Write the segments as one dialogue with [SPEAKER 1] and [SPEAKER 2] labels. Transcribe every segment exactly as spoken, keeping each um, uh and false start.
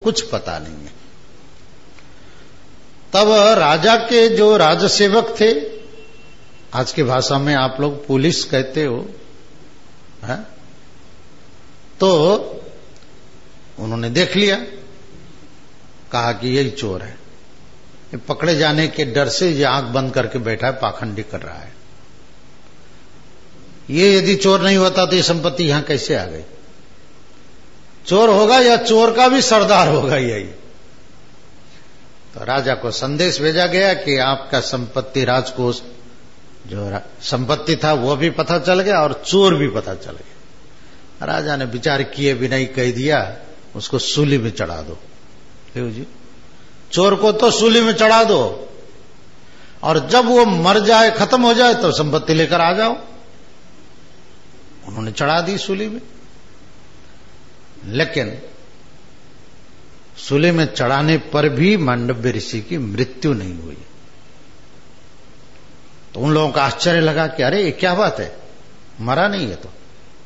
[SPEAKER 1] कुछ पता नहीं है। तब राजा के जो राजसेवक थे, आज की भाषा में आप लोग पुलिस कहते हो, है? तो उन्होंने देख लिया, कहा कि यही चोर है। ये पकड़े जाने के डर से ये आंख बंद करके बैठा है, पाखंडी कर रहा है। ये यदि चोर नहीं होता तो ये संपत्ति यहां कैसे आ गई? चोर होगा या चोर का भी सरदार होगा यही। तो राजा को संदेश भेजा गया कि आपका संपत्ति, राजकोष जो संपत्ति था वो भी पता चल गया और चोर भी पता चल गया। राजा ने विचार किए बिना ही कह दिया, उसको सूली में चढ़ा दो। जी, चोर को तो सूली में चढ़ा दो और जब वो मर जाए, खत्म हो जाए, तो संपत्ति लेकर आ जाओ। उन्होंने चढ़ा दी सूली में, लेकिन सूली में चढ़ाने पर भी मांडव्य ऋषि की मृत्यु नहीं हुई। तो उन लोगों का आश्चर्य लगा कि अरे ये क्या बात है, मरा नहीं है, तो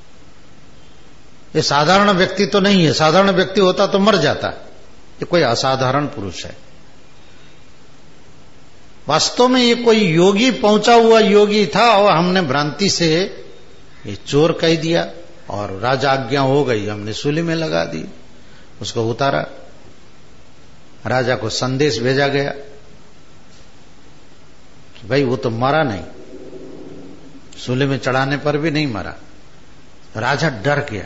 [SPEAKER 1] ये साधारण व्यक्ति तो नहीं है। साधारण व्यक्ति होता तो मर जाता, ये कोई असाधारण पुरुष है। वास्तव में ये कोई योगी, पहुंचा हुआ योगी था और हमने भ्रांति से ये चोर कह दिया और राजा आज्ञा हो गई, हमने सूली में लगा दी, उसको उतारा। राजा को संदेश भेजा गया कि भाई वो तो मरा नहीं, सूली में चढ़ाने पर भी नहीं मरा। राजा डर गया,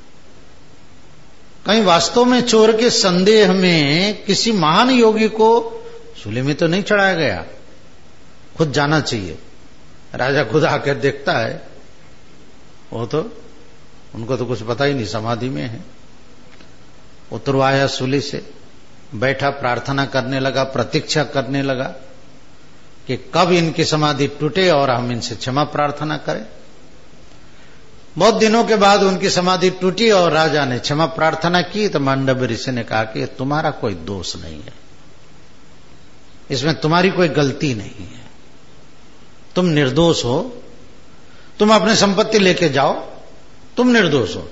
[SPEAKER 1] कहीं वास्तव में चोर के संदेह में किसी महान योगी को सूली में तो नहीं चढ़ाया गया। खुद जाना चाहिए। राजा खुद आकर देखता है, वो तो उनको तो कुछ पता ही नहीं, समाधि में है। उतरवाया सूली से, बैठा, प्रार्थना करने लगा, प्रतीक्षा करने लगा कि कब इनकी समाधि टूटे और हम इनसे क्षमा प्रार्थना करें। बहुत दिनों के बाद उनकी समाधि टूटी और राजा ने क्षमा प्रार्थना की। तो मांडव्य ऋषि ने कहा कि तुम्हारा कोई दोष नहीं है, इसमें तुम्हारी कोई गलती नहीं है, तुम निर्दोष हो, तुम अपनी संपत्ति लेके जाओ, तुम निर्दोष हो।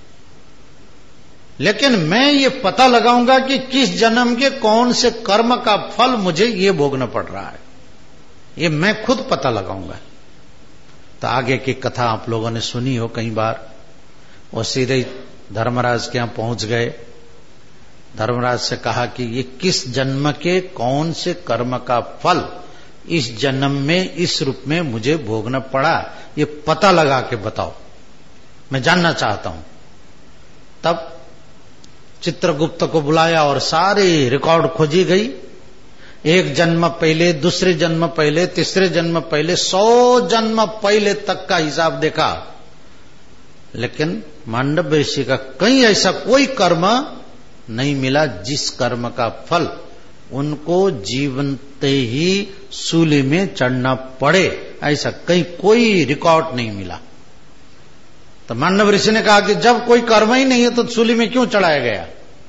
[SPEAKER 1] लेकिन मैं ये पता लगाऊंगा कि किस जन्म के कौन से कर्म का फल मुझे ये भोगना पड़ रहा है, ये मैं खुद पता लगाऊंगा। तो आगे की कथा आप लोगों ने सुनी हो कई बार। वो सीधे धर्मराज के यहां पहुंच गए। धर्मराज से कहा कि ये किस जन्म के कौन से कर्म का फल इस जन्म में इस रूप में मुझे भोगना पड़ा, ये पता लगा के बताओ, मैं जानना चाहता हूं। तब चित्रगुप्त को बुलाया और सारी रिकॉर्ड खोजी गई। एक जन्म पहले, दूसरे जन्म पहले, तीसरे जन्म पहले, सौ जन्म पहले तक का हिसाब देखा। लेकिन मांडव्य ऋषि का कहीं ऐसा कोई कर्म नहीं मिला जिस कर्म का फल उनको जीवनते ही सूली में चढ़ना पड़े, ऐसा कहीं कोई रिकॉर्ड नहीं मिला। तो मांडव्य ऋषि ने कहा कि जब कोई कर्म ही नहीं है तो सूली में क्यों चढ़ाया गया?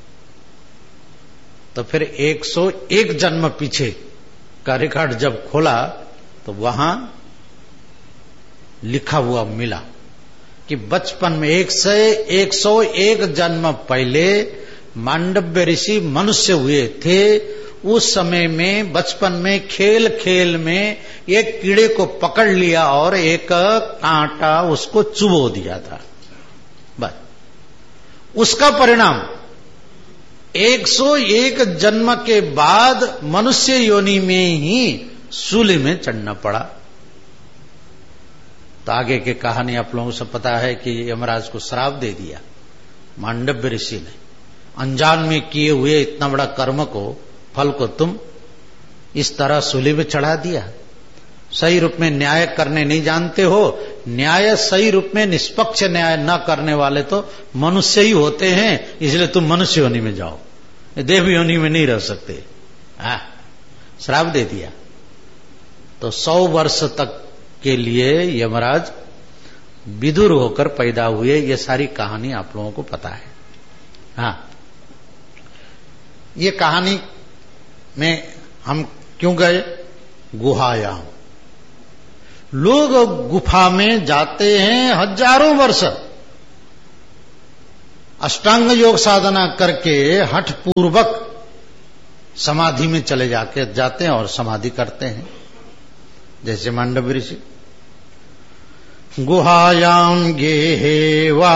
[SPEAKER 1] तो फिर एक सौ एक जन्म पीछे का रिकॉर्ड जब खोला तो वहां लिखा हुआ मिला कि बचपन में एक सौ एक सौ एक जन्म पहले मांडव्य ऋषि मनुष्य हुए थे। उस समय में बचपन में खेल खेल में एक कीड़े को पकड़ लिया और एक कांटा उसको चुबो दिया था। बस उसका परिणाम एक सौ एक जन्म के बाद मनुष्य योनि में ही सूली में चढ़ना पड़ा। तो आगे की कहानी आप लोगों से पता है कि यमराज को श्राप दे दिया मांडव्य ऋषि ने। अनजान में किए हुए इतना बड़ा कर्म को, फल को तुम इस तरह सूली में चढ़ा दिया। सही रूप में न्याय करने नहीं जानते हो। न्याय सही रूप में निष्पक्ष न्याय न करने वाले तो मनुष्य ही होते हैं, इसलिए तुम मनुष्य योनि में जाओ, देव योनि में नहीं रह सकते। हाँ, श्राप दे दिया। तो सौ वर्ष तक के लिए यमराज विदुर होकर पैदा हुए। ये सारी कहानी आप लोगों को पता है। हाँ, ये कहानी में हम क्यों गए? गुहायाम। लोग गुफा में जाते हैं हजारों वर्ष, अष्टांग योग साधना करके हठ पूर्वक समाधि में चले जाके जाते हैं और समाधि करते हैं। जैसे मांडव ऋषि गुहायाम गेहेवा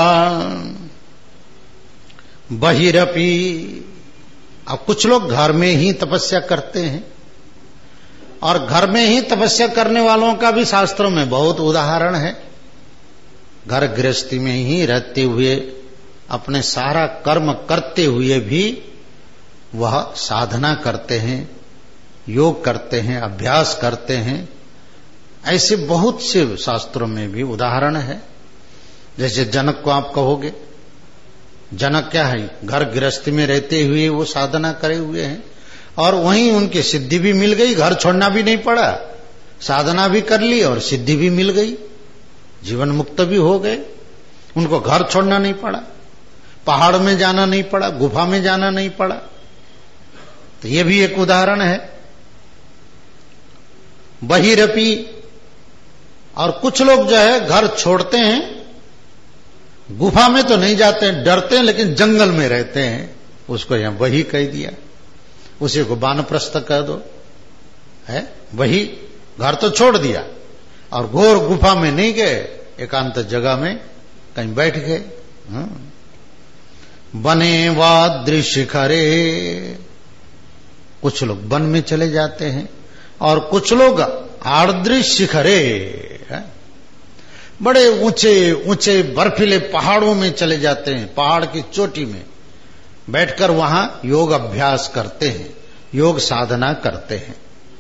[SPEAKER 1] बहिरपि। अब कुछ लोग घर में ही तपस्या करते हैं, और घर में ही तपस्या करने वालों का भी शास्त्रों में बहुत उदाहरण है। घर गृहस्थी में ही रहते हुए अपने सारा कर्म करते हुए भी वह साधना करते हैं, योग करते हैं, अभ्यास करते हैं। ऐसे बहुत से शास्त्रों में भी उदाहरण है। जैसे जनक को आप कहोगे, जनक क्या है, घर गृहस्थी में रहते हुए वो साधना करे हुए हैं, और वहीं उनकी सिद्धि भी मिल गई, घर छोड़ना भी नहीं पड़ा, साधना भी कर ली और सिद्धि भी मिल गई, जीवन मुक्त भी हो गए। उनको घर छोड़ना नहीं पड़ा, पहाड़ में जाना नहीं पड़ा, गुफा में जाना नहीं पड़ा। तो ये भी एक उदाहरण है। बहिरपि, और कुछ लोग जो है घर छोड़ते हैं, गुफा में तो नहीं जाते हैं, डरते हैं, लेकिन जंगल में रहते हैं, उसको यहां वही कह दिया। उसी को वानप्रस्थ कह दो, है वही। घर तो छोड़ दिया और घोर गुफा में नहीं गए, एकांत जगह में कहीं बैठ गए। बने वाद्रि शिखरे, कुछ लोग वन में चले जाते हैं, और कुछ लोग आर्द्रि शिखरे, बड़े ऊंचे ऊंचे बर्फीले पहाड़ों में चले जाते हैं, पहाड़ की चोटी में बैठकर वहां योग अभ्यास करते हैं, योग साधना करते हैं।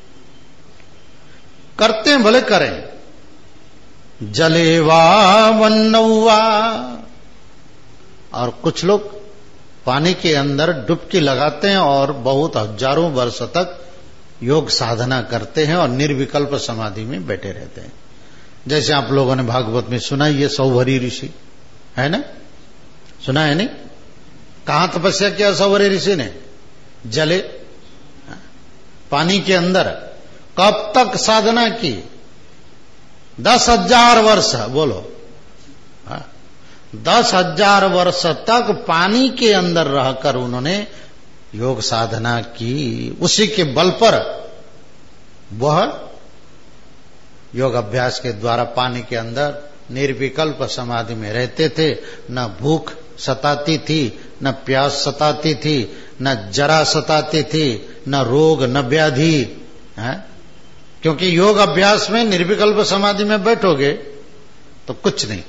[SPEAKER 1] करते हैं भले करें, जलेवा वन्नौवा, और कुछ लोग पानी के अंदर डुबकी लगाते हैं और बहुत हजारों वर्ष तक योग साधना करते हैं और निर्विकल्प समाधि में बैठे रहते हैं। जैसे आप लोगों ने भागवत में सुना, ये सौभरी ऋषि है ना, सुना है नहीं? कहां तपस्या किया सौभरी ऋषि ने? जले, पानी के अंदर। कब तक साधना की? दस हजार वर्ष। बोलो, दस हजार वर्ष तक पानी के अंदर रहकर उन्होंने योग साधना की। उसी के बल पर वह योग अभ्यास के द्वारा पानी के अंदर निर्विकल्प समाधि में रहते थे। न भूख सताती थी, न प्यास सताती थी, न जरा सताती थी, न रोग, न व्याधि। क्योंकि योग अभ्यास में निर्विकल्प समाधि में बैठोगे तो कुछ नहीं।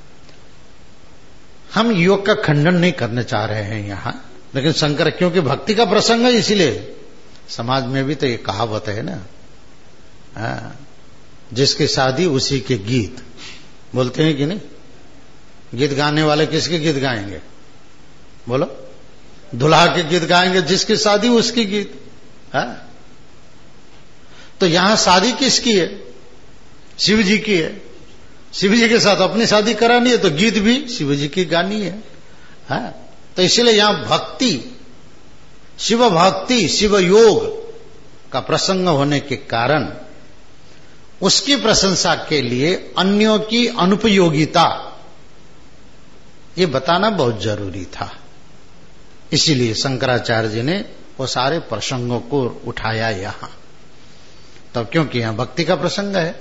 [SPEAKER 1] हम योग का खंडन नहीं करने चाह रहे हैं यहां, लेकिन शंकर, क्योंकि भक्ति का प्रसंग है, इसीलिए समाज में भी तो ये कहावत है ना, हाँ, जिसकी शादी उसी के गीत। बोलते हैं कि नहीं? गीत गाने वाले किसके गीत गाएंगे? बोलो, दुल्हा के गीत गाएंगे, जिसकी शादी उसकी गीत। हाँ? तो यहां शादी किसकी है? शिव जी की है। शिव जी के साथ अपनी शादी करानी है तो गीत भी शिव जी की गानी है। हाँ? तो इसलिए यहां भक्ति, शिव भक्ति, शिव योग का प्रसंग होने के कारण उसकी प्रशंसा के लिए अन्यों की अनुपयोगिता ये बताना बहुत जरूरी था। इसीलिए शंकराचार्य जी ने वो सारे प्रसंगों को उठाया यहां। तो क्योंकि यहां भक्ति का प्रसंग है।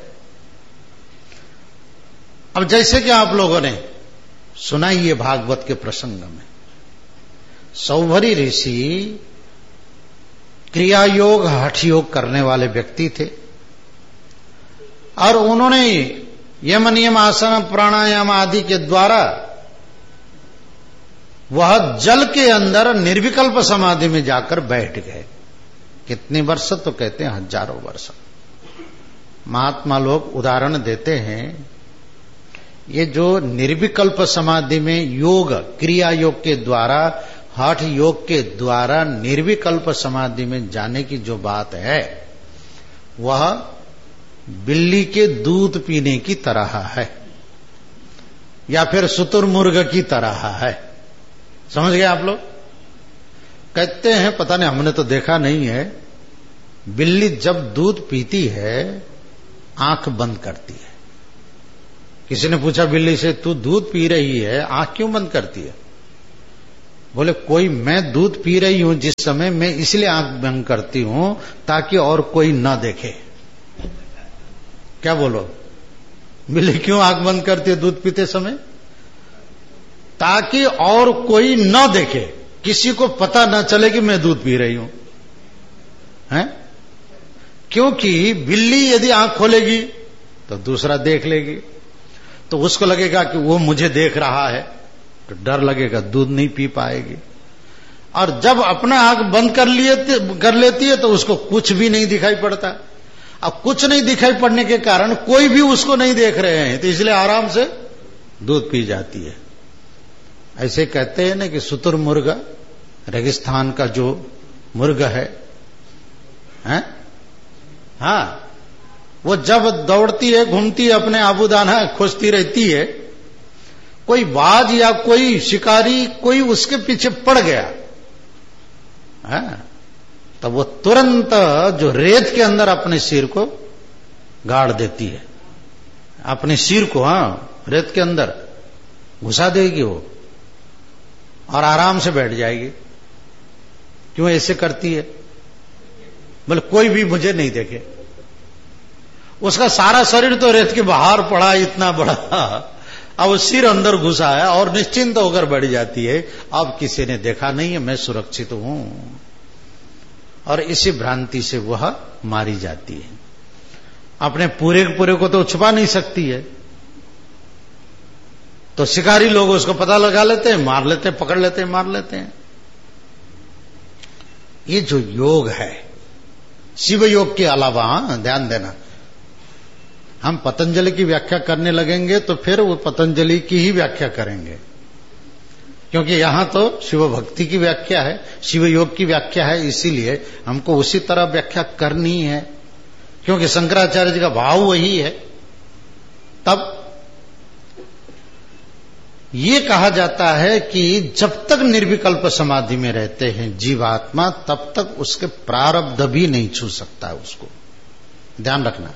[SPEAKER 1] अब जैसे कि आप लोगों ने सुना ही ये भागवत के प्रसंग में, सौभरी ऋषि क्रिया योग, हठ योग करने वाले व्यक्ति थे, और उन्होंने यम नियम आसन प्राणायाम आदि के द्वारा वह जल के अंदर निर्विकल्प समाधि में जाकर बैठ गए। कितने वर्ष? तो कहते हैं हजारों वर्ष। महात्मा लोग उदाहरण देते हैं, ये जो निर्विकल्प समाधि में योग, क्रिया योग के द्वारा, हठ योग के द्वारा निर्विकल्प समाधि में जाने की जो बात है, वह बिल्ली के दूध पीने की तरह है, या फिर शुतुरमुर्ग की तरह है। समझ गए आप लोग? कहते हैं, पता नहीं, हमने तो देखा नहीं है, बिल्ली जब दूध पीती है आंख बंद करती है। किसी ने पूछा बिल्ली से, तू दूध पी रही है, आंख क्यों बंद करती है? बोले कोई, मैं दूध पी रही हूं जिस समय, मैं इसलिए आंख बंद करती हूं ताकि और कोई ना देखे। क्या बोलो? बोले क्यों आंख बंद करती है दूध पीते समय? ताकि और कोई ना देखे, किसी को पता ना चले कि मैं दूध पी रही हूं, हैं? क्योंकि बिल्ली यदि आंख खोलेगी तो दूसरा देख लेगी, तो उसको लगेगा कि वो मुझे देख रहा है, तो डर लगेगा, दूध नहीं पी पाएगी। और जब अपना आंख बंद कर लिए कर लेती है तो उसको कुछ भी नहीं दिखाई पड़ता। अब कुछ नहीं दिखाई पड़ने के कारण कोई भी उसको नहीं देख रहे हैं, तो इसलिए आराम से दूध पी जाती है। ऐसे कहते हैं ना कि शुतुरमुर्ग, रेगिस्तान का जो मुर्ग है, हैं? हाँ, वो जब दौड़ती है, घूमती है, अपने आबूदाना खोजती रहती है, कोई बाज या कोई शिकारी कोई उसके पीछे पड़ गया, हाँ, तब वो तुरंत जो रेत के अंदर अपने सिर को गाड़ देती है, अपने सिर को, हाँ, रेत के अंदर घुसा देगी वो और आराम से बैठ जाएगी। क्यों ऐसे करती है? बोले कोई भी मुझे नहीं देखे। उसका सारा शरीर तो रेत के बाहर पड़ा, इतना बड़ा, अब वो सिर अंदर घुसा है और निश्चिंत होकर बैठ जाती है, अब किसी ने देखा नहीं है, मैं सुरक्षित हूं। और इसी भ्रांति से वह मारी जाती है। अपने पूरे पूरे को तो छुपा नहीं सकती है, तो शिकारी लोग उसको पता लगा लेते हैं, मार लेते हैं, पकड़ लेते हैं, मार लेते हैं। ये जो योग है, शिव योग के अलावा, हाँ, ध्यान देना, हम पतंजलि की व्याख्या करने लगेंगे तो फिर वो पतंजलि की ही व्याख्या करेंगे, क्योंकि यहां तो शिव भक्ति की व्याख्या है, शिव योग की व्याख्या है, इसीलिए हमको उसी तरह व्याख्या करनी है, क्योंकि शंकराचार्य जी का भाव वही है। तब ये कहा जाता है कि जब तक निर्विकल्प समाधि में रहते हैं जीवात्मा, तब तक उसके प्रारब्ध भी नहीं छू सकता है उसको। ध्यान रखना,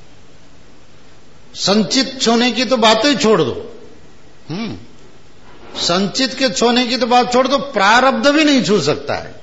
[SPEAKER 1] संचित छूने की तो बात ही छोड़ दो, हम्म संचित के छूने की तो बात छोड़ दो, प्रारब्ध भी नहीं छू सकता है।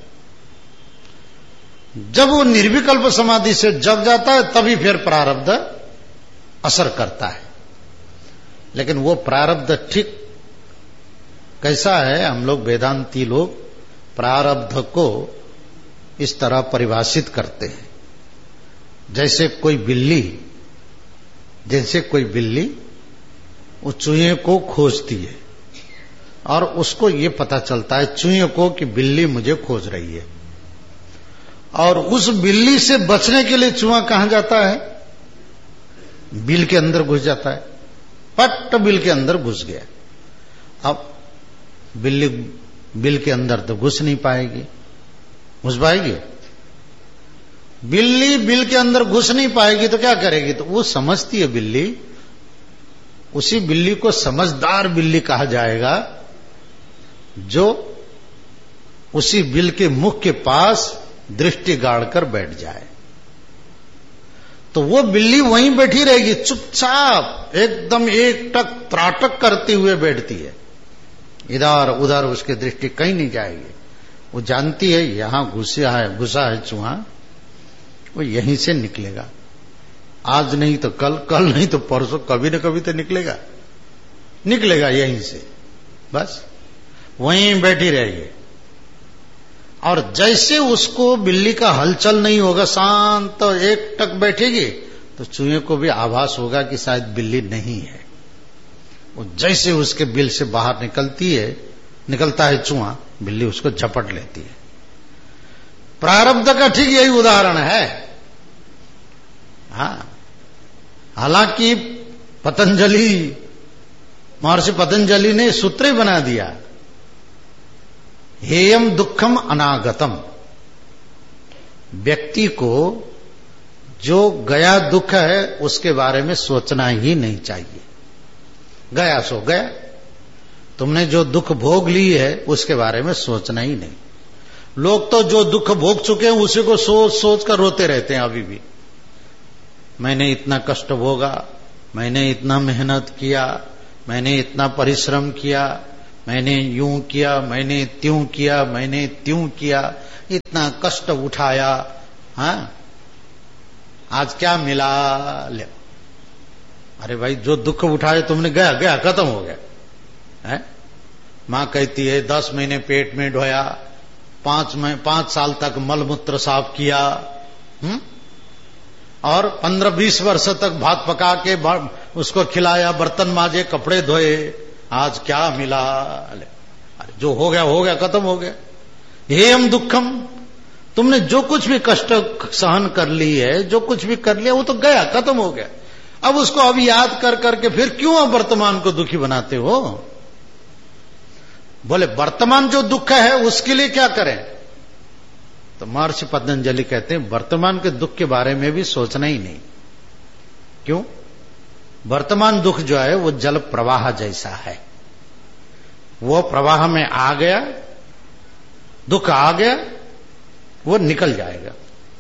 [SPEAKER 1] जब वो निर्विकल्प समाधि से जग जाता है तभी फिर प्रारब्ध असर करता है। लेकिन वो प्रारब्ध ठीक कैसा है? हम लोग वेदांती लोग प्रारब्ध को इस तरह परिभाषित करते हैं, जैसे कोई बिल्ली जैसे कोई बिल्ली उस चूहे को खोजती है और उसको ये पता चलता है चूहे को कि बिल्ली मुझे खोज रही है, और उस बिल्ली से बचने के लिए चूहा कहां जाता है? बिल के अंदर घुस जाता है, पट बिल के अंदर घुस गया। अब बिल्ली बिल के अंदर तो घुस नहीं पाएगी, घुस पाएगी? बिल्ली बिल के अंदर घुस नहीं पाएगी तो क्या करेगी? तो वो समझती है बिल्ली, उसी बिल्ली को समझदार बिल्ली कहा जाएगा जो उसी बिल के मुख के पास दृष्टि गाड़कर बैठ जाए। तो वो बिल्ली वहीं बैठी रहेगी, चुपचाप एकदम एक टक त्राटक करते हुए बैठती है, इधर उधर उसकी दृष्टि कहीं नहीं जाएगी। वो जानती है यहां घुसा है घुसा है चूहा, वो यहीं से निकलेगा, आज नहीं तो कल, कल नहीं तो परसों, कभी न कभी तो निकलेगा निकलेगा यहीं से, बस वहीं बैठी रहेगी। और जैसे उसको बिल्ली का हलचल नहीं होगा, शांत तो एक टक बैठेगी, तो चूहे को भी आभास होगा कि शायद बिल्ली नहीं है। वो जैसे उसके बिल से बाहर निकलती है निकलता है चूहा, बिल्ली उसको झपट लेती है। प्रारब्ध का ठीक यही उदाहरण है। हाँ, हालांकि पतंजलि महर्षि पतंजलि ने सूत्र ही बना दिया, हेयम दुखम अनागतम, व्यक्ति को जो गया दुख है उसके बारे में सोचना ही नहीं चाहिए। गया सो गया, तुमने जो दुख भोग ली है उसके बारे में सोचना ही नहीं। लोग तो जो दुख भोग चुके हैं उसी को सोच सोच कर रोते रहते हैं अभी भी। मैंने इतना कष्ट भोगा, मैंने इतना मेहनत किया, मैंने इतना परिश्रम किया, मैंने यूं किया, मैंने त्यों किया, मैंने त्यों किया, इतना कष्ट उठाया, हाँ, आज क्या मिला? ले, अरे भाई जो दुख उठाए तुमने, गया गया खत्म हो गया है? मां कहती है दस महीने पेट में ढोया, पांच में पांच साल तक मलमूत्र साफ किया, हुँ? और पंद्रह बीस वर्ष तक भात पका के उसको खिलाया, बर्तन माजे, कपड़े धोए, आज क्या मिला? अरे जो हो गया हो गया, खत्म हो गया। हे हम दुखम, तुमने जो कुछ भी कष्ट सहन कर ली है, जो कुछ भी कर लिया, वो तो गया, खत्म हो गया। अब उसको अब याद कर करके फिर क्यों अब वर्तमान को दुखी बनाते हो? बोले वर्तमान जो दुख है उसके लिए क्या करें? तो महर्षि पतंजलि कहते हैं वर्तमान के दुख के बारे में भी सोचना ही नहीं। क्यों? वर्तमान दुख जो है वो जल प्रवाह जैसा है, वो प्रवाह में आ गया, दुख आ गया, वो निकल जाएगा।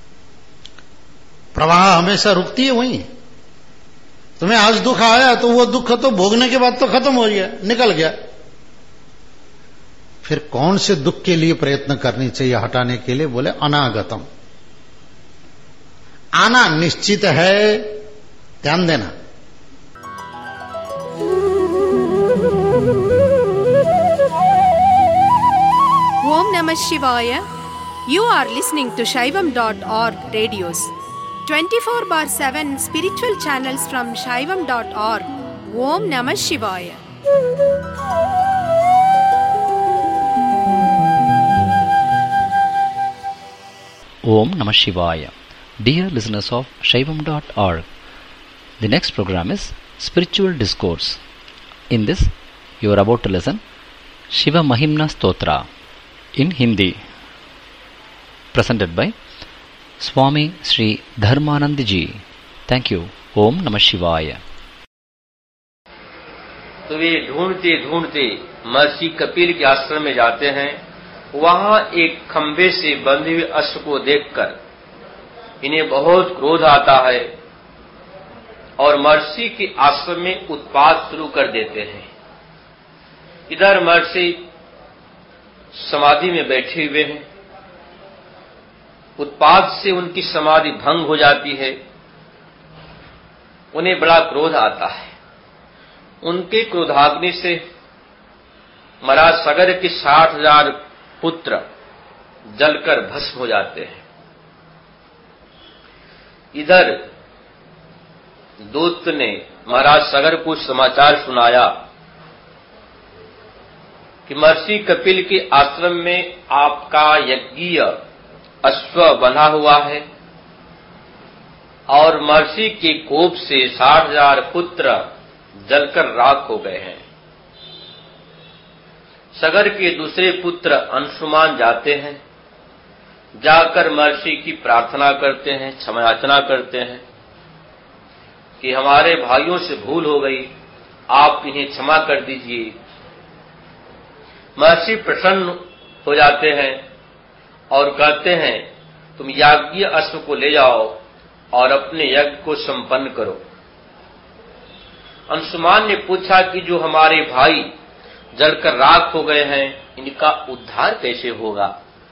[SPEAKER 1] प्रवाह हमेशा रुकती है वहीं। तुम्हें आज दुख आया तो वो दुख तो भोगने के बाद तो खत्म हो गया, निकल गया। फिर कौन से दुख के लिए प्रयत्न करनी चाहिए हटाने के लिए? बोले अनागतम, आना निश्चित है, ध्यान देना।
[SPEAKER 2] Om Namah Shivaya. You are listening to Shaivam dot org radios. twenty-four bar seven spiritual channels from Shaivam dot org. Om Namah Shivaya.
[SPEAKER 3] Om Namah Shivaya. Dear listeners of Shaivam dot org, the next program is Spiritual Discourse. In this, you are about to listen Shiva Mahimna Stotra in Hindi, presented by Swami Sri Dharmanand Ji. Thank you. Om Namah Shivaya.
[SPEAKER 4] तो वे ढूंढते ढूंढते महर्षि कपिल के आश्रम में जाते हैं। वहां एक खंभे से बंधे हुए अश्व को देखकर इन्हें बहुत क्रोध आता है और महर्षि के आश्रम में उत्पात शुरू कर देते हैं। इधर महर्षि समाधि में बैठे हुए हैं, उत्पात से उनकी समाधि भंग हो जाती है। उन्हें बड़ा क्रोध आता है। उनके क्रोधाग्नि से महाराज सगर के साठ हजार पुत्र जलकर भस्म हो जाते हैं। इधर दूत ने महाराज सगर को समाचार सुनाया कि महर्षि कपिल के आश्रम में आपका यज्ञीय अश्व बंधा हुआ है और महर्षि के कोप से साठ हजार पुत्र जलकर राख हो गए हैं। सगर के दूसरे पुत्र अंशुमान जाते हैं, जाकर महर्षि की प्रार्थना करते हैं, क्षमा याचना करते हैं कि हमारे भाइयों से भूल हो गई, आप इन्हें क्षमा कर दीजिए। महर्षि प्रसन्न हो जाते हैं और कहते हैं तुम याज्ञीय अश्व को ले जाओ और अपने यज्ञ को संपन्न करो। अंशुमान ने पूछा कि जो हमारे भाई जलकर राख हो गए हैं, इनका उद्धार कैसे होगा?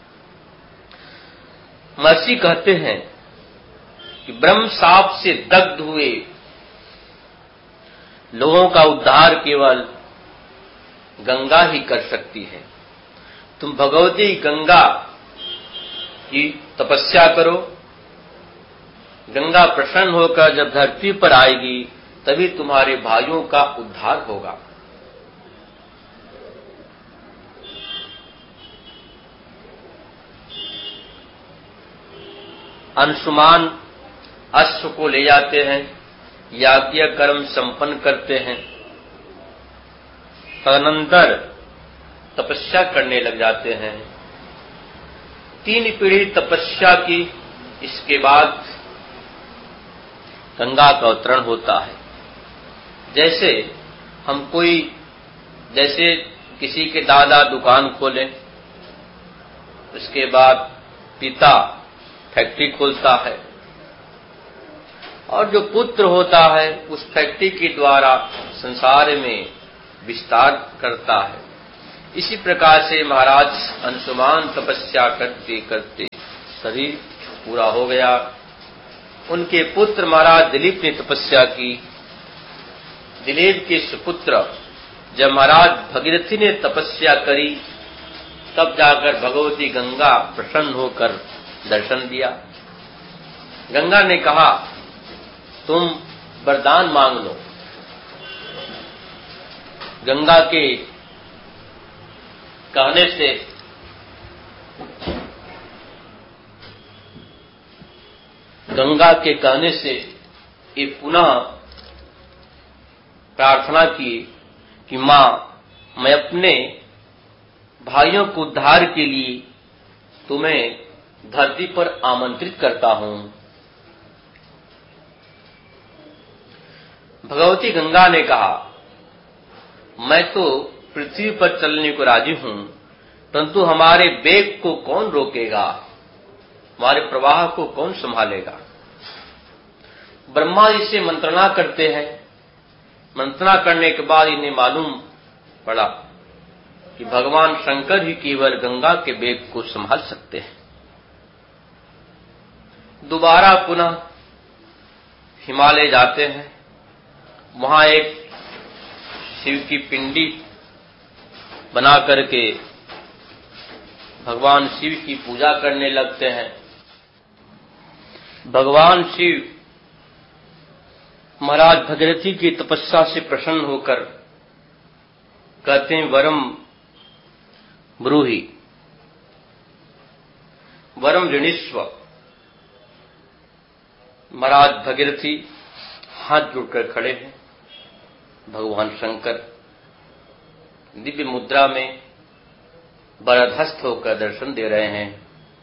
[SPEAKER 4] महर्षि कहते हैं कि ब्रह्म साप से दग्ध हुए लोगों का उद्धार केवल गंगा ही कर सकती है। तुम भगवती गंगा की तपस्या करो, गंगा प्रसन्न होकर जब धरती पर आएगी तभी तुम्हारे भाइयों का उद्धार होगा। अंशुमान अश्व को ले जाते हैं, याज्ञ कर्म संपन्न करते हैं, तदनंतर तपस्या करने लग जाते हैं। तीन पीढ़ी तपस्या की, इसके बाद गंगा का अवतरण होता है। जैसे हम कोई जैसे किसी के दादा दुकान खोलें, उसके बाद पिता फैक्ट्री खोलता है और जो पुत्र होता है उस फैक्ट्री के द्वारा संसार में विस्तार करता है। इसी प्रकार से महाराज अंशुमान तपस्या करते करते शरीर पूरा हो गया। उनके पुत्र महाराज दिलीप ने तपस्या की। दिलीप के सुपुत्र जब महाराज भगीरथी ने तपस्या करी, तब जाकर भगवती गंगा प्रसन्न होकर दर्शन दिया। गंगा ने कहा, तुम वरदान मांग लो। गंगा के कहने से गंगा के कहने से ये पुनः प्रार्थना की कि मां, मैं अपने भाइयों को उद्धार के लिए तुम्हें धरती पर आमंत्रित करता हूं। भगवती गंगा ने कहा, मैं तो पृथ्वी पर चलने को राजी हूं, परंतु हमारे वेग को कौन रोकेगा, हमारे प्रवाह को कौन संभालेगा। ब्रह्मा जी से मंत्रणा करते हैं। मंत्रणा करने के बाद इन्हें मालूम पड़ा कि भगवान शंकर ही केवल गंगा के वेग को संभाल सकते हैं। दोबारा पुनः हिमालय जाते हैं। वहां एक शिव की पिंडी बना करके भगवान शिव की पूजा करने लगते हैं। भगवान शिव महाराज भगीरथी की तपस्या से प्रसन्न होकर कहते हैं, वरम ब्रूहि वरम ऋणीस्व। महाराज भगीरथी हाथ जोड़कर खड़े हैं। भगवान शंकर दिव्य मुद्रा में वरदहस्त होकर दर्शन दे रहे हैं।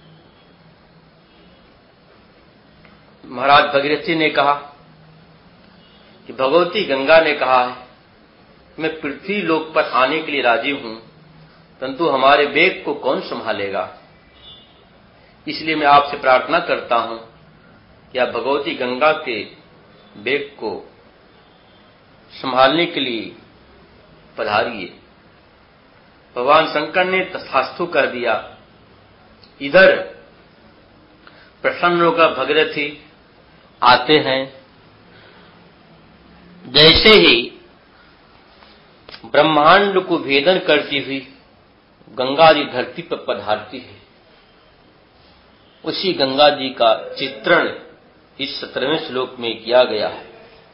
[SPEAKER 4] महाराज भगीरथी ने कहा कि भगवती गंगा ने कहा है, मैं पृथ्वी लोक पर आने के लिए राजी हूं, परंतु हमारे वेग को कौन संभालेगा। इसलिए मैं आपसे प्रार्थना करता हूं कि आप भगवती गंगा के वेग को संभालने के लिए पधारिए। भगवान शंकर ने तथास्तु कह दिया। इधर प्रसन्न होकर भगीरथी आते हैं। जैसे ही ब्रह्मांड को भेदन करती हुई गंगा जी धरती पर पधारती है, उसी गंगा जी का चित्रण इस सत्रहवें श्लोक में किया गया है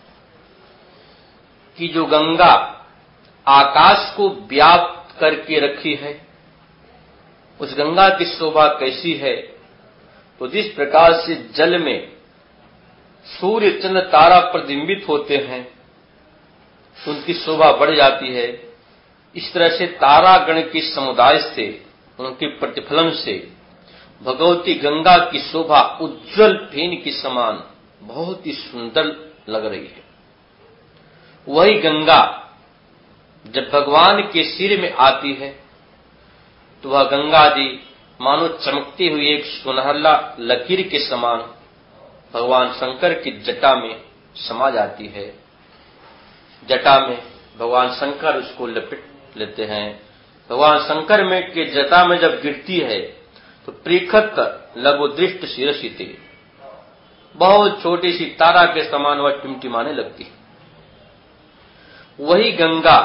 [SPEAKER 4] कि जो गंगा आकाश को व्याप्त करके रखी है, उस गंगा की शोभा कैसी है। तो जिस प्रकार से जल में सूर्य चंद्र तारा प्रतिबिंबित होते हैं तो उनकी शोभा बढ़ जाती है, इस तरह से तारागण के समुदाय से, उनके प्रतिफलन से भगवती गंगा की शोभा उज्जवल फेन के समान बहुत ही सुंदर लग रही है। वही गंगा जब भगवान के सिर में आती है तो वह गंगा जी मानो चमकती हुई एक सुनहला लकीर के समान भगवान शंकर की जटा में समा जाती है। जटा में भगवान शंकर उसको लपेट लेते हैं। भगवान शंकर में के जटा में जब गिरती है तो पृखत लघुदृष्ट शिरसिते, बहुत छोटी सी तारा के समान वह टिमटिमाने लगती है। वही गंगा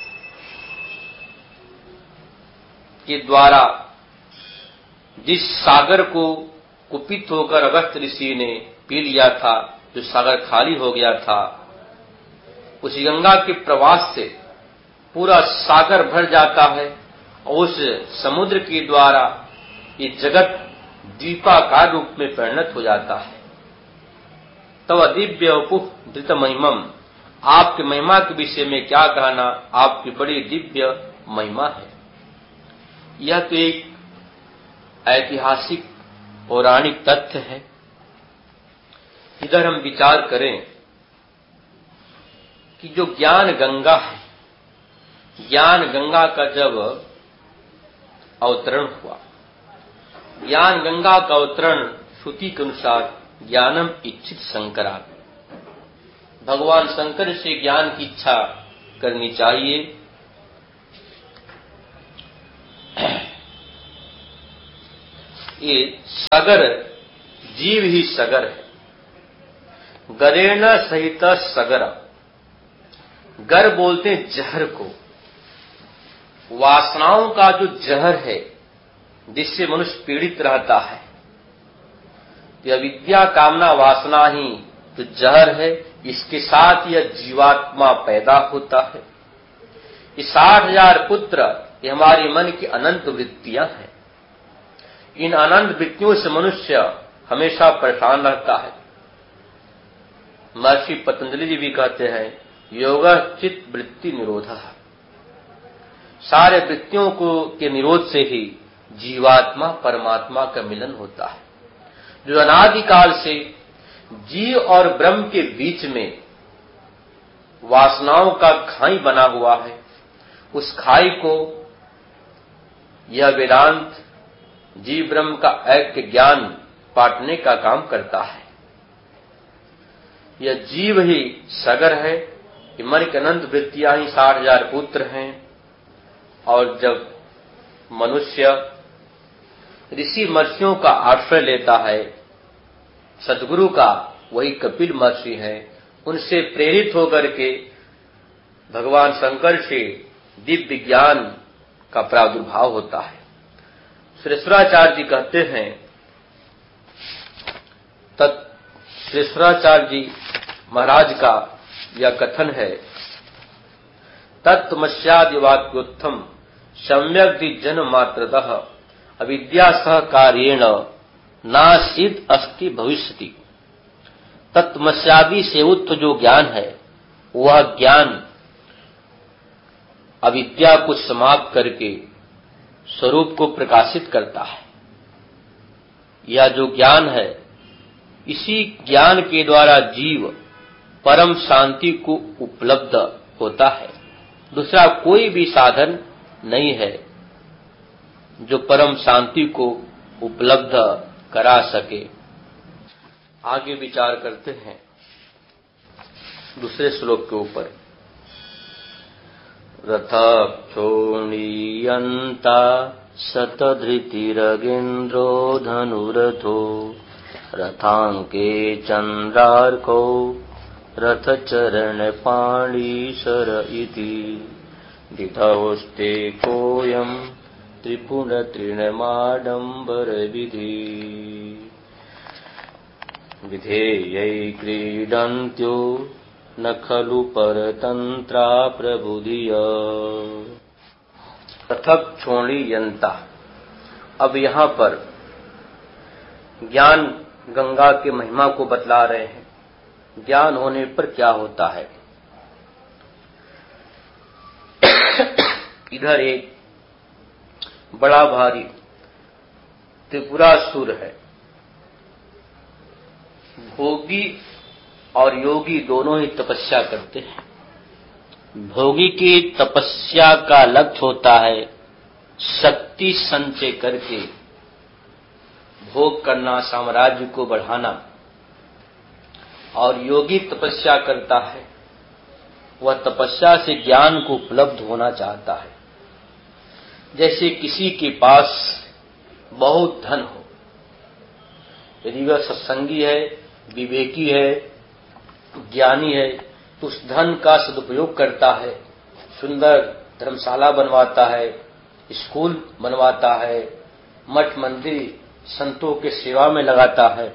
[SPEAKER 4] के द्वारा जिस सागर को कुपित होकर अगस्त ऋषि ने पी लिया था, जो सागर खाली हो गया था, उसी गंगा के प्रवास से पूरा सागर भर जाता है और उस समुद्र के द्वारा ये जगत द्वीपाकार रूप में परिणत हो जाता है। तब दिव्य वपुः धृत महिमम, आपकी महिमा के विषय में क्या कहना, आपकी बड़ी दिव्य महिमा है। यह तो एक ऐतिहासिक पौराणिक तथ्य है। इधर हम विचार करें कि जो ज्ञान गंगा है, ज्ञान गंगा का जब अवतरण हुआ, ज्ञान गंगा का अवतरण श्रुति के अनुसार ज्ञानम इच्छित शंकरा, भगवान शंकर से ज्ञान की इच्छा करनी चाहिए। ये सगर जीव ही सगर है। गरेण सहित सगर, गर बोलते हैं जहर को, वासनाओं का जो जहर है जिससे मनुष्य पीड़ित रहता है। यह विद्या कामना वासना ही जो जहर है, इसके साथ यह जीवात्मा पैदा होता है। ये साठ हजार पुत्र ये हमारे मन की अनंत वृत्तियां हैं। इन अनंत वृत्तियों से मनुष्य हमेशा परेशान रहता है। महर्षि पतंजलि जी भी कहते हैं योग चित्त वृत्ति निरोध, सारे वृत्तियों को के निरोध से ही जीवात्मा परमात्मा का मिलन होता है। जो अनादिकाल से जीव और ब्रह्म के बीच में वासनाओं का खाई बना हुआ है, उस खाई को यह वेदांत जीव ब्रह्म का ऐक्य ज्ञान पाटने का काम करता है। यह जीव ही सगर है, मन के अनंत वृत्तियां ही साठ हजार पुत्र हैं। और जब मनुष्य ऋषि महर्षियों का आश्रय लेता है, सद्गुरु का, वही कपिल महर्षि हैं, उनसे प्रेरित होकर के भगवान शंकर से दिव्य ज्ञान का प्रादुर्भाव होता है। श्रेष्ठाचार्य जी कहते हैं, तत् श्रेष्ठाचार्य जी महाराज का यह कथन है, तत्तमस्यादिवाक्योत्थम सम्यक जन मात्रतः अविद्या सहकार्येण नासिद अस्ति भविष्यति। तत्तमस्यादि से उत्थ जो ज्ञान है, वह ज्ञान अविद्या को समाप्त करके स्वरूप को प्रकाशित करता है। यह जो ज्ञान है, इसी ज्ञान के द्वारा जीव परम शांति को उपलब्ध होता है। दूसरा कोई भी साधन नहीं है जो परम शांति को उपलब्ध करा सके। आगे विचार करते हैं दूसरे श्लोक के ऊपर। रथक्षोणीयन्ता शतधृतिरगेन्द्रो धनुरथो रथांके चंद्रार्को रथचरण पाणीशर इति दितौस्ते कोयम त्रिपुर तृणमाडंबर विधि विधेयै क्रीडन्त्यो न खलु परतंत्रा प्रबुधिय। पृथक छोड़ी यंता। अब यहाँ पर ज्ञान गंगा के महिमा को बतला रहे हैं। ज्ञान होने पर क्या होता है। इधर एक बड़ा भारी त्रिपुरासुर है। भोगी और योगी दोनों ही तपस्या करते हैं। भोगी की तपस्या का लक्ष्य होता है शक्ति संचय करके भोग करना, साम्राज्य को बढ़ाना। और योगी तपस्या करता है, वह तपस्या से ज्ञान को उपलब्ध होना चाहता है। जैसे किसी के पास बहुत धन हो, यदि वह सत्संगी है, विवेकी है, ज्ञानी है, तो उस धन का सदुपयोग करता है। सुंदर धर्मशाला बनवाता है, स्कूल बनवाता है, मठ मंदिर संतों के सेवा में लगाता है।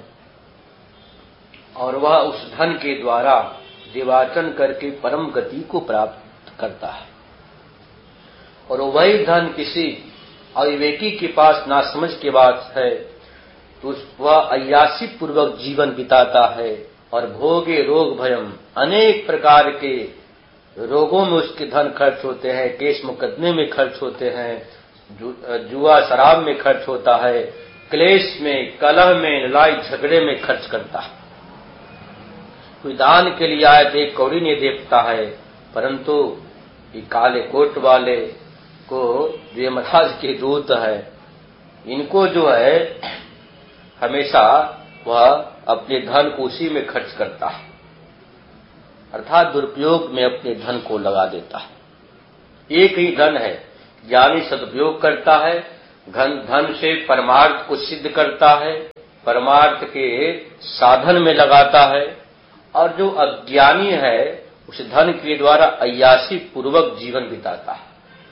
[SPEAKER 4] और वह उस धन के द्वारा देवाचन करके परम गति को प्राप्त करता है। और वही धन किसी अविवेकी के पास नासमझ के बात है तो वह अय्यासी पूर्वक जीवन बिताता है और भोगे रोग भयम, अनेक प्रकार के रोगों में उसके धन खर्च होते हैं, केस मुकदमे में खर्च होते हैं, जु, जुआ शराब में खर्च होता है, क्लेश में, कलह में, लड़ाई झगड़े में खर्च करता है। कोई दान के लिए आए तो एक कौड़ी नहीं देता है, परंतु ये काले कोट वाले को जो महाराज के दूत है, इनको जो है हमेशा वह अपने धन को उसी में खर्च करता है, अर्थात दुरुपयोग में अपने धन को लगा देता है। एक ही धन है, ज्ञानी सदुपयोग करता है धन धन से परमार्थ को सिद्ध करता है, परमार्थ के साधन में लगाता है, और जो अज्ञानी है उस धन के द्वारा अय्यासी पूर्वक जीवन बिताता है।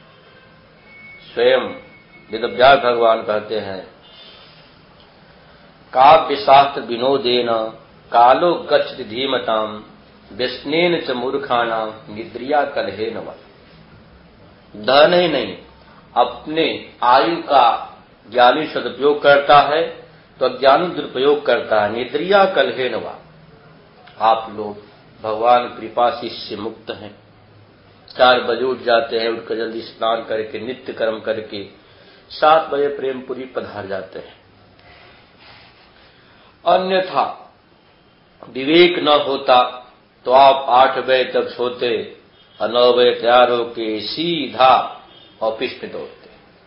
[SPEAKER 4] स्वयं वेदव्यास भगवान कहते हैं, काव्य शास्त्र विनोदेन कालो गच्छति धीमताम व्यसनेन च मूर्खाणाम निद्रिया कलहेन वा। धन ही नहीं, अपने आयु का ज्ञानी सदुपयोग करता है तो अज्ञानी दुरुपयोग करता है, निद्रिया कलहेन वा। आप लोग भगवान कृपा से इससे मुक्त हैं। चार बजे उठ जाते हैं, उठकर जल्दी स्नान करके नित्य कर्म करके सात बजे प्रेमपुरी पधार जाते हैं। अन्यथा विवेक न होता तो आप आठ बजे तक सोते और नौ बजे तैयार होके सीधा ऑफिस में दौड़ते।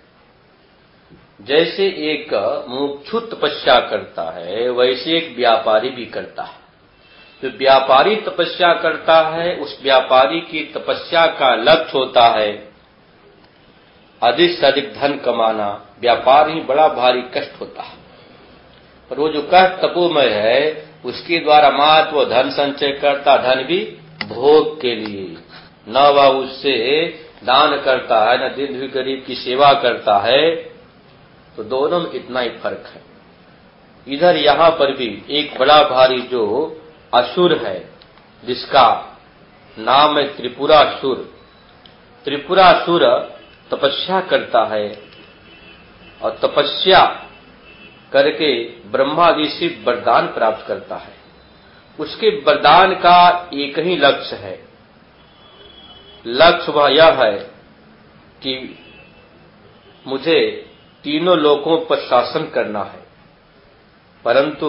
[SPEAKER 4] जैसे एक मुमुक्षु तपस्या करता है वैसे एक व्यापारी भी करता है। जो व्यापारी तपस्या करता है उस व्यापारी की तपस्या का लक्ष्य होता है अधिक से अधिक धन कमाना। व्यापार ही बड़ा भारी कष्ट होता है, पर वो जो कष्ट तपोमय है उसके द्वारा मात्र वो धन संचय करता, धन भी भोग के लिए, न वह उससे दान करता है न दिन भी गरीब की सेवा करता है। तो दोनों में इतना ही फर्क है। इधर यहां पर भी एक बड़ा भारी जो असुर है जिसका नाम है त्रिपुरासुर। त्रिपुरासुर तपस्या करता है और तपस्या करके ब्रह्मा जी से वरदान प्राप्त करता है। उसके वरदान का एक ही लक्ष्य है, लक्ष्य वह यह है कि मुझे तीनों लोकों पर शासन करना है। परंतु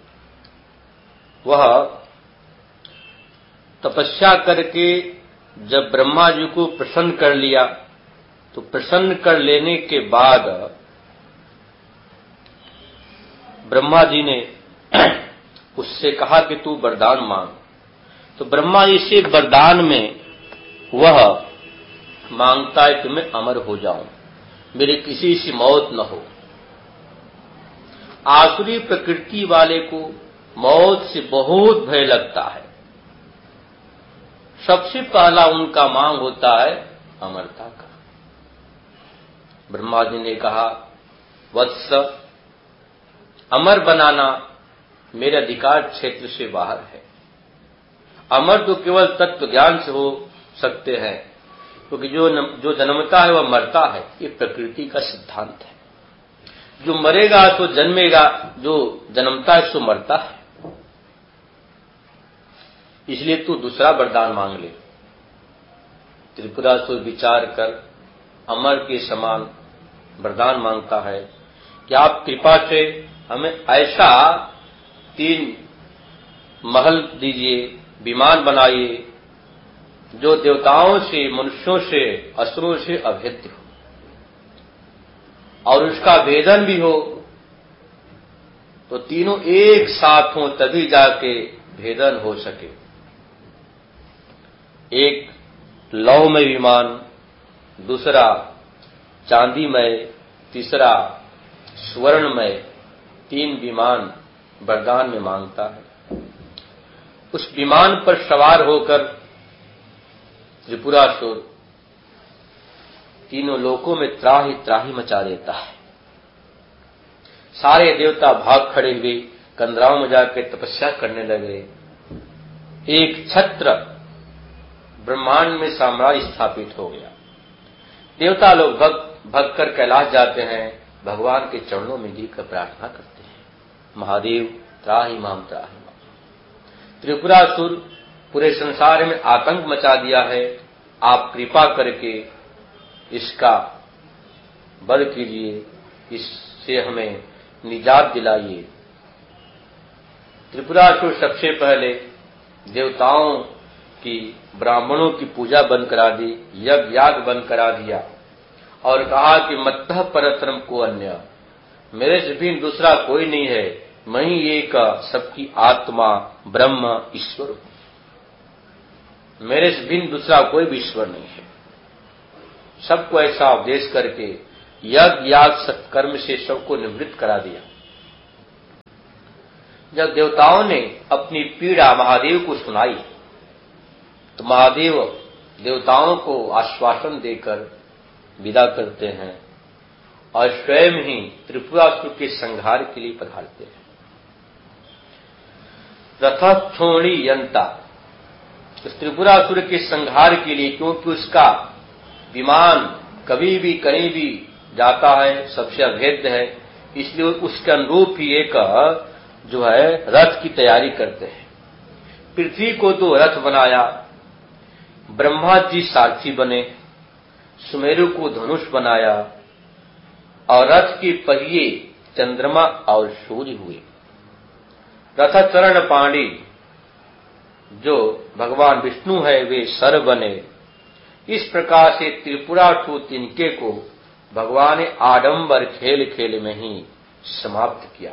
[SPEAKER 4] वह तपस्या करके जब ब्रह्मा जी को प्रसन्न कर लिया तो प्रसन्न कर लेने के बाद ब्रह्मा जी ने उससे कहा कि तू वरदान मांग। तो ब्रह्मा जी से वरदान में वह मांगता है कि मैं अमर हो जाऊं, मेरे किसी से मौत न हो। आसुरी प्रकृति वाले को मौत से बहुत भय लगता है। सबसे पहला उनका मांग होता है अमरता का। ब्रह्मा जी ने कहा, वत्स, अमर बनाना मेरे अधिकार क्षेत्र से बाहर है। अमर तो केवल तत्व ज्ञान से हो सकते हैं, क्योंकि जो जो जन्मता है वह मरता है, ये प्रकृति का सिद्धांत है। जो मरेगा तो जन्मेगा, जो जन्मता है सो मरता है। इसलिए तू दूसरा वरदान मांग ले। त्रिपुरासुर विचार कर अमर के समान वरदान मांगता है कि आप कृपा से हमें ऐसा तीन महल दीजिए, विमान बनाइए जो देवताओं से, मनुष्यों से, असुरों से अभेद्य हो और उसका भेदन भी हो। तो तीनों एक साथ हो तभी जाके भेदन हो सके। एक लौहमय विमान, दूसरा चांदीमय, तीसरा स्वर्णमय, तीन विमान वरदान में मांगता है। उस विमान पर सवार होकर त्रिपुरासुर तीनों लोकों में त्राही त्राही मचा देता है। सारे देवता भाग खड़े हुए कंदराओं में जाकर तपस्या करने लगे। एक छत्र ब्रह्मांड में साम्राज्य स्थापित हो गया। देवता लोग भग भग कर कैलाश जाते हैं, भगवान के चरणों में गिर कर प्रार्थना करते हैं, महादेव त्राहि माम त्राहि माम। त्रिपुरासुर पूरे संसार में आतंक मचा दिया है, आप कृपा करके इसका वध कीजिए, इससे हमें निजात दिलाइए। त्रिपुरासुर सबसे पहले देवताओं की, ब्राह्मणों की पूजा बंद करा दी, यज्ञ याग बंद करा दिया और कहा कि मत्तः परतरम को अन्य, मेरे से भी दूसरा कोई नहीं है, मैं ही एक सबकी आत्मा ब्रह्म ईश्वर हूं, मेरे से भी दूसरा कोई भी ईश्वर नहीं है। सबको ऐसा उपदेश करके यज्ञ याग सत्कर्म से सबको निवृत्त करा दिया। जब देवताओं ने अपनी पीड़ा महादेव को सुनाई तो महादेव देवताओं को आश्वासन देकर विदा करते हैं और स्वयं ही त्रिपुरासुर के संहार के लिए पधारते हैं। रथक्षोणी यंता, उस त्रिपुरासुर के संहार के लिए, क्योंकि उसका विमान कभी भी कहीं भी जाता है, सबसे अभेद्य है, इसलिए उसके अनुरूप ही एक जो है रथ की तैयारी करते हैं। पृथ्वी को तो रथ बनाया, ब्रह्मा जी सारथी बने, सुमेरु को धनुष बनाया और रथ के पहिए चंद्रमा और सूर्य हुए। रथ चरण पाणी जो भगवान विष्णु है वे सर बने। इस प्रकार से त्रिपुरासुर तिनके को भगवान ने आडंबर खेल खेल में ही समाप्त किया।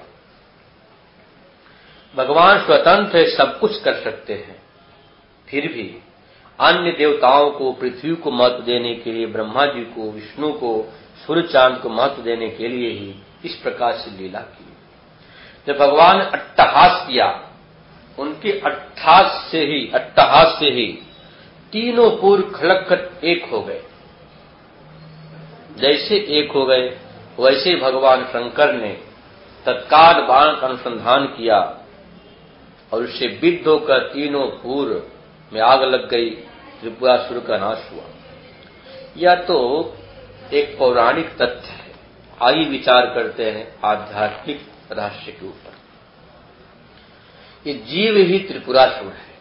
[SPEAKER 4] भगवान स्वतंत्र है, सब कुछ कर सकते हैं, फिर भी अन्य देवताओं को, पृथ्वी को महत्व देने के लिए, ब्रह्मा जी को, विष्णु को, सूर्य चांद को महत्व देने के लिए ही इस प्रकार से लीला की। जब भगवान अट्टहास किया, उनके अट्टहास से ही अट्टहास से ही तीनों पूर्व खलक कर एक हो गए। जैसे एक हो गए वैसे भगवान शंकर ने तत्काल बाण का अनुसंधान किया और उससे विद्ध होकर तीनों पूर्व में आग लग गई, त्रिपुरासुर का नाश हुआ। यह तो एक पौराणिक तथ्य है। आइए विचार करते हैं आध्यात्मिक रहस्य के ऊपर। ये जीव ही त्रिपुरासुर है।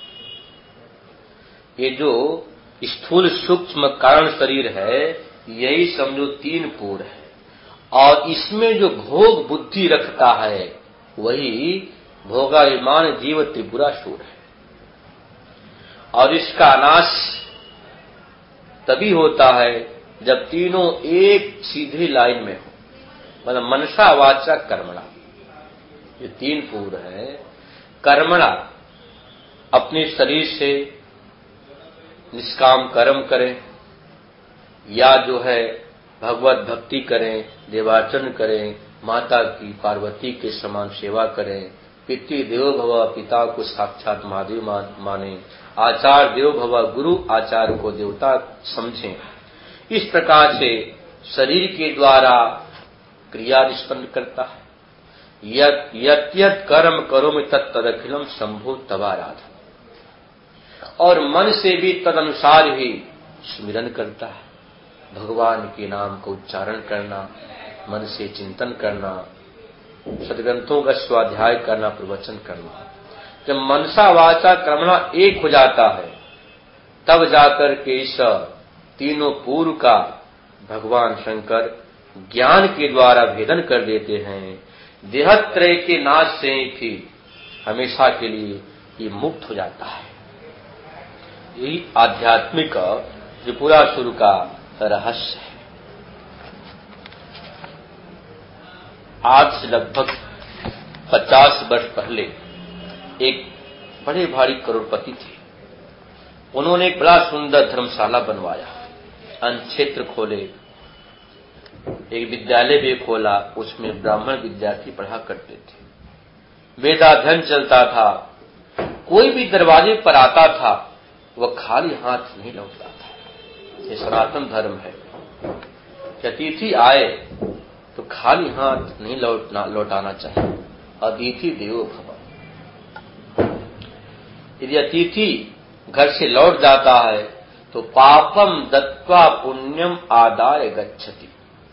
[SPEAKER 4] ये जो स्थूल सूक्ष्म कारण शरीर है, यही समझो तीन पूर है, और इसमें जो भोग बुद्धि रखता है वही भोगाभिमान जीव त्रिपुरासुर है। और इसका नाश तभी होता है जब तीनों एक सीधी लाइन में हो, मतलब मनसा वाचा कर्मणा। ये तीन पूर है। कर्मणा अपने शरीर से निष्काम कर्म करें, या जो है भगवत भक्ति करें, देवार्चन करें, माता की पार्वती के समान सेवा करें, पितृ देवो भव, पिता को साक्षात महादेव माने, आचार्य देवो भव, गुरु आचार्य को देवता समझें। इस प्रकार से शरीर के द्वारा क्रिया निष्पन्न करता है। यत यत यत कर्म करोमि तत्तदखिलम शंभो तवाराध, और मन से भी तदनुसार ही स्मरण करता है। भगवान के नाम का उच्चारण करना, मन से चिंतन करना, सदग्रंथों का स्वाध्याय करना, प्रवचन करना। जब मनसा वाचा कर्मणा एक हो जाता है तब जाकर के इस तीनों पूर्व का भगवान शंकर ज्ञान के द्वारा भेदन कर देते हैं। देहत्रय के नाश से ही हमेशा के लिए ये मुक्त हो जाता है। यही आध्यात्मिक त्रिपुरासुर का रहस्य है। आज से लगभग पचास वर्ष पहले एक बड़े भारी करोड़पति थे। उन्होंने एक बड़ा सुंदर धर्मशाला बनवाया, अनक्षेत्र खोले, एक विद्यालय भी खोला, उसमें ब्राह्मण विद्यार्थी पढ़ा करते थे। वेदाध्ययन चलता था। कोई भी दरवाजे पर आता था वह खाली हाथ नहीं लौटता था। ये सनातन धर्म है। अतिथि आए तो खाली हाथ नहीं लौटना लौटाना चाहिए। अतिथि देवो भव। यदि अतिथि घर से लौट जाता है तो पापम दत्वा पुण्यम आदाय गच्छति।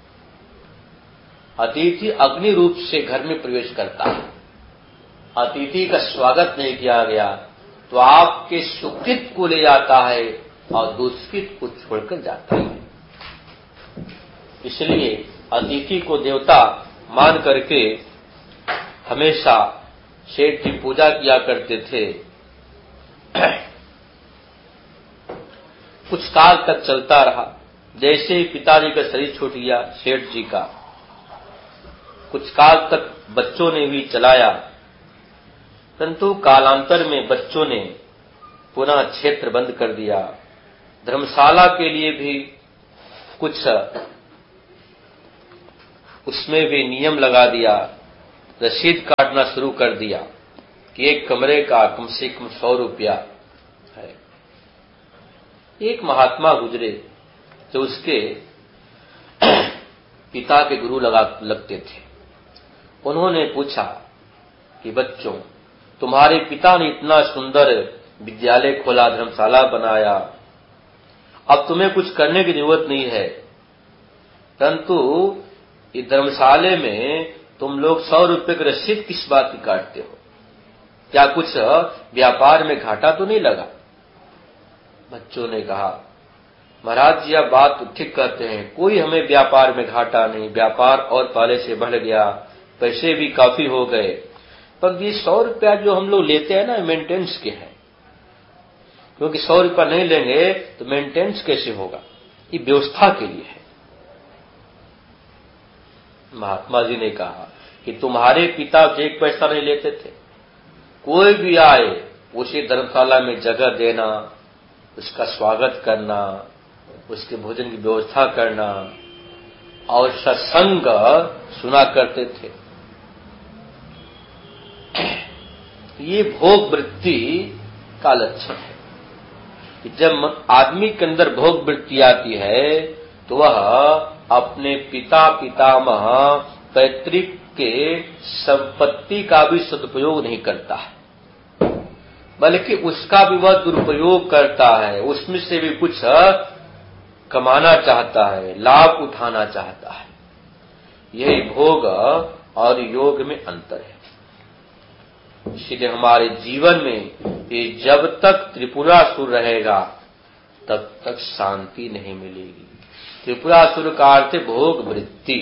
[SPEAKER 4] अतिथि अग्नि रूप से घर में प्रवेश करता है। अतिथि का स्वागत नहीं किया गया तो आपके सुकृत को ले जाता है और दुष्कृत को छोड़कर जाता है। इसलिए अतिथि को देवता मान करके हमेशा सेठ की पूजा किया करते थे। कुछ काल तक चलता रहा। जैसे ही पिताजी का शरीर छूट गया सेठ जी का, कुछ काल तक बच्चों ने भी चलाया, परंतु कालांतर में बच्चों ने पुनः क्षेत्र बंद कर दिया। धर्मशाला के लिए भी कुछ उसमें भी नियम लगा दिया, रसीद काटना शुरू कर दिया कि एक कमरे का कम से कम सौ रुपया है। एक महात्मा गुजरे जो उसके पिता के गुरु लगा लगते थे। उन्होंने पूछा कि बच्चों, तुम्हारे पिता ने इतना सुंदर विद्यालय खोला, धर्मशाला बनाया, अब तुम्हें कुछ करने की जरूरत नहीं है, परंतु इस धर्मशाले में तुम लोग सौ रुपये की रसीद किस बात की काटते हो? क्या कुछ व्यापार में घाटा तो नहीं लगा? बच्चों ने कहा, महाराज जी आप बात तो ठीक कहते हैं, कोई हमें व्यापार में घाटा नहीं, व्यापार और पहले से बढ़ गया, पैसे भी काफी हो गए, पर ये सौ रुपया जो हम लोग लेते हैं ना, मेंटेनेंस के हैं, क्योंकि सौ रुपया नहीं लेंगे तो मेंटेनेंस कैसे होगा? ये व्यवस्था के लिए है। महात्मा जी ने कहा कि तुम्हारे पिता एक पैसा नहीं लेते थे, कोई भी आए उसे धर्मशाला में जगह देना, उसका स्वागत करना, उसके भोजन की व्यवस्था करना और सत्संग सुना करते थे। ये भोग वृत्ति का लक्षण है कि जब आदमी के अंदर भोग वृत्ति आती है तो वह अपने पिता पितामह पैतृक के संपत्ति का भी सदुपयोग नहीं करता है, बल्कि उसका भी वह दुरुपयोग करता है, उसमें से भी कुछ कमाना चाहता है, लाभ उठाना चाहता है। यही भोग और योग में अंतर है। इसलिए हमारे जीवन में ये जब तक त्रिपुरासुर रहेगा तब तक शांति नहीं मिलेगी। त्रिपुरासुर का अर्थ भोग वृत्ति,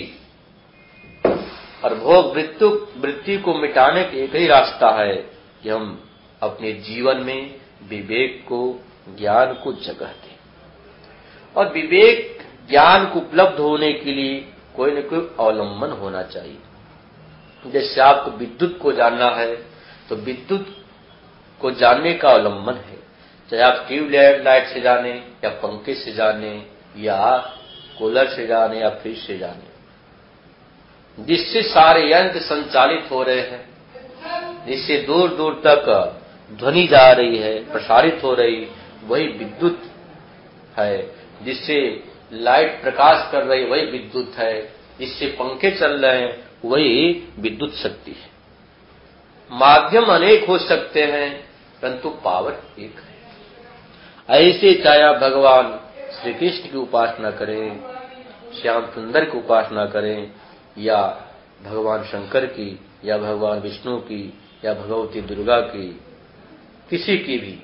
[SPEAKER 4] और भोग वृत्ति वृत्ति को मिटाने का एक ही रास्ता है कि हम अपने जीवन में विवेक को, ज्ञान को जगह दें। और विवेक ज्ञान को उपलब्ध होने के लिए कोई न कोई अवलंबन होना चाहिए। जैसे आपको विद्युत को जानना है तो विद्युत को जानने का अवलंबन है, चाहे आप ट्यूबलाइट लाइट से जाने या पंखे से जाने या कूलर से जाने या फ्रिज से जाने, जिससे सारे यंत्र संचालित हो रहे हैं, जिससे दूर दूर तक ध्वनि जा रही है, प्रसारित हो रही, वही विद्युत है। जिससे लाइट प्रकाश कर रही वही विद्युत है, जिससे पंखे चल रहे हैं वही विद्युत शक्ति है। माध्यम अनेक हो सकते हैं परंतु पावर एक है। ऐसे चाहे आप भगवान श्री कृष्ण की उपासना करें, श्याम सुंदर की उपासना करें, या भगवान शंकर की, या भगवान विष्णु की, या भगवती दुर्गा की, किसी की भी,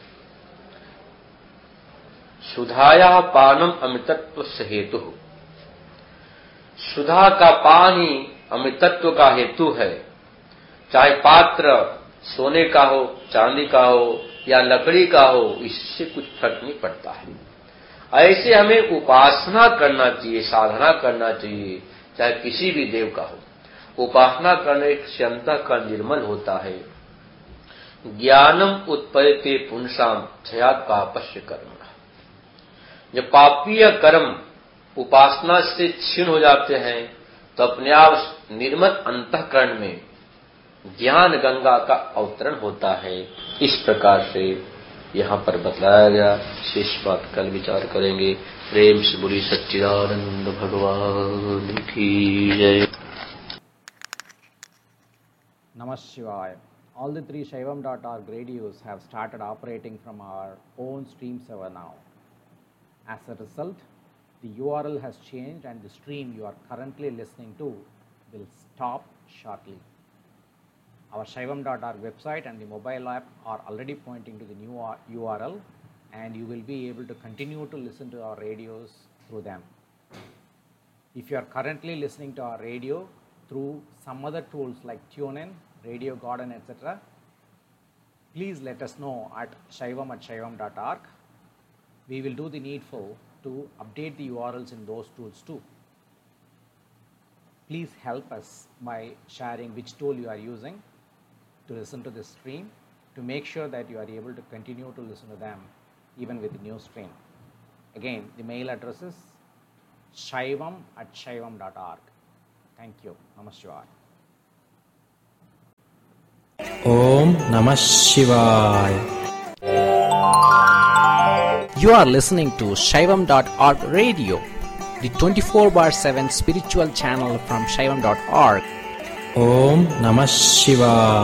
[SPEAKER 4] सुधाया पानम अमृतत्व से हेतु। सुधा का पान ही अमृतत्व का हेतु है। चाहे पात्र सोने का हो, चांदी का हो या लकड़ी का हो, इससे कुछ फर्क नहीं पड़ता है। ऐसे हमें उपासना करना चाहिए, साधना करना चाहिए, चाहे किसी भी देव का हो। उपासना करने से अंतःकरण निर्मल होता है। ज्ञानम उत्पद्यते पुंसाम क्षयात् पापस्य कर्म। जब पापीय कर्म उपासना से क्षीण हो जाते हैं तो अपने आप निर्मल अंतःकरण में ज्ञान गंगा का अवतरण होता है। इस प्रकार से यहाँ पर बतलाया गया। शेष बात कल विचार करेंगे। प्रेम से बोली सच्चिदानंद भगवान की जय।
[SPEAKER 5] Namah Shivaya. All the three Shaivam dot org radios have started operating from our own stream server now. As a result, the U R L has changed and the stream you are currently listening to will stop shortly. Our Shaivam dot org website and the mobile app are already pointing to the new U R L, and you will be able to continue to listen to our radios through them. If you are currently listening to our radio through some other tools like TuneIn, Radio Garden, et cetera, please let us know at shaivam at shaivam dot org. We will do the needful to update the U R Ls in those tools too. Please help us by sharing which tool you are using to listen to this stream, to make sure that you are able to continue to listen to them even with the new stream. Again, the mail address is shaivam at shaivam dot org. Thank you. Namah Shivaya.
[SPEAKER 6] Om Namah Shivaya.
[SPEAKER 5] You are listening to Shaivam dot org radio, the twenty-four bar seven spiritual channel from Shaivam dot org.
[SPEAKER 6] Om Namah Shivaya.